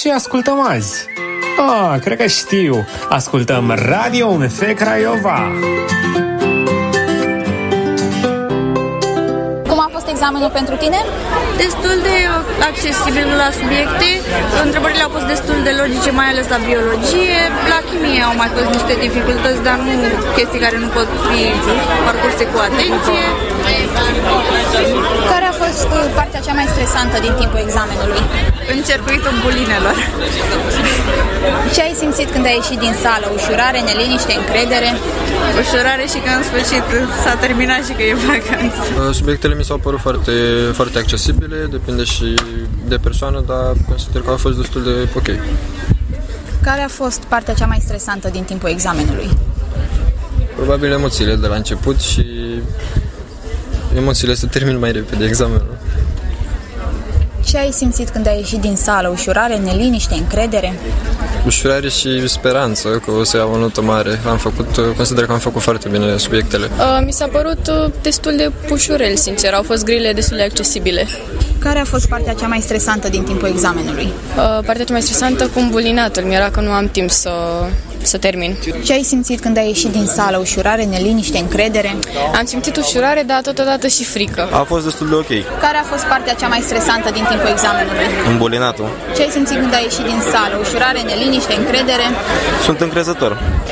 Ce ascultăm azi? Cred că știu. Ascultăm Radio UNF Craiova. Examenul pentru tine? Destul de accesibil la subiecte. Întrebările au fost destul de logice, mai ales la biologie. La chimie au mai fost niște dificultăți, dar nu chestii care nu pot fi parcurse cu atenție. Care a fost partea cea mai stresantă din timpul examenului? În circuitul bulinelor. Ce ai simțit când ai ieșit din sală? Ușurare, neliniște, încredere? Ușurare și că în sfârșit s-a terminat și că e vacanță. Subiectele mi s-au părut foarte accesibile, depinde și de persoană, dar consider că au fost destul de ok. Care a fost partea cea mai stresantă din timpul examenului? Probabil emoțiile de la început și emoțiile se termină mai repede examenul. Ce ai simțit când ai ieșit din sală? Ușurare, neliniște, încredere? Ușurare și speranță că o să iau o notă mare. Consider că am făcut foarte bine subiectele. Mi s-a părut destul de ușurel, sincer. Au fost grile destul de accesibile. Care a fost partea cea mai stresantă din timpul examenului? Partea cea mai stresantă cu îmbulinatul. Mi-era că nu am timp să termin. Ce ai simțit când ai ieșit din sală? Ușurare, neliniște, încredere? Am simțit ușurare, dar totodată și frică. A fost destul de ok. Care a fost partea cea mai stresantă din timpul examenului? Îmbulinatul. Ce ai simțit când ai ieșit din sală? Ușurare, neliniște, încredere? Sunt încrezător.